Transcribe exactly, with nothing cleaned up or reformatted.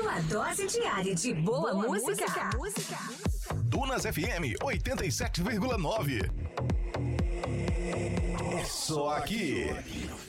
Uma dose diária de boa, boa música. música. Dunas F M oitenta e sete vírgula nove. É só aqui.